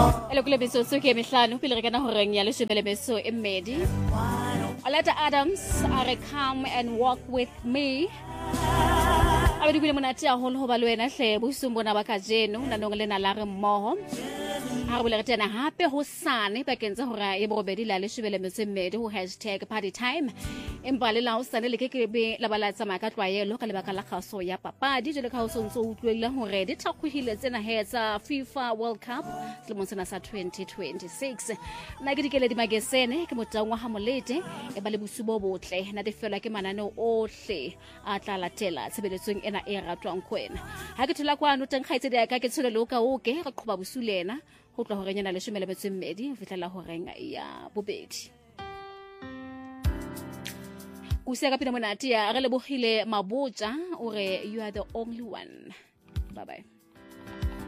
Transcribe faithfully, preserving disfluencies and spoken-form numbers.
Hello kule beso so ke mehlano pele re kana horeng ya leshebele beso e mmedi. Aleta Adams are come and walk with me. Abedi bile monate a holo ho ba le wena hle bosumbona ba kajeno na nong le na la re mmoho. Ha re bile re tena hape ho sane ba kenza hora e borobedi la leshebele beso e mmedi ho hashtag party time. Empa le la ho sane le ke ke be la balatsa maka tlwaelo ka lebaka la kgaso ya papadi jele ka ho sontso utlwela hore di thakhuhile tsena he tsa FIFA World Cup selemong sena sa twenty twenty-six. Na ke dikele di magesene ke motangwa ha molete e ba le bosubo botle na di fela ke manano ohle a tla latela tshebeletsong ena e ratwang kwena. Ha ke thola kwano teng khaitse di ka ke tshole lo ka o ke re qhoba bosulena ho tla hore nyana le shumele betse mmedi ho fitlela ho renga ya bobedi. Useka pina monate ya re le bogile mabotja ore you are the only one. Bye bye.